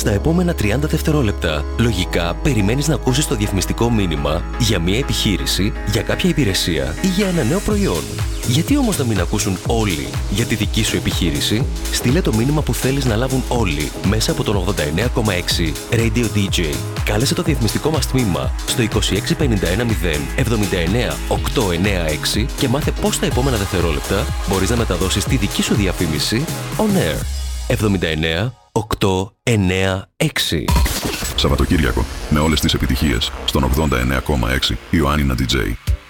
στα επόμενα 30 δευτερόλεπτα. Λογικά, περιμένεις να ακούσεις το διαφημιστικό μήνυμα για μια επιχείρηση, για κάποια υπηρεσία ή για ένα νέο προϊόν. Γιατί όμως να μην ακούσουν όλοι για τη δική σου επιχείρηση? Στείλε το μήνυμα που θέλεις να λάβουν όλοι μέσα από τον 89,6 Radio DJ. Κάλεσε το διαφημιστικό μας τμήμα στο 26510 79 896 και μάθε πώς στα επόμενα δευτερόλεπτα μπορείς να μεταδώσεις τη δική σου διαφήμιση on air. 79 896. Σαββατοκύριακο με όλες τις επιτυχίες στον 89,6 Ιωάννινα DJ.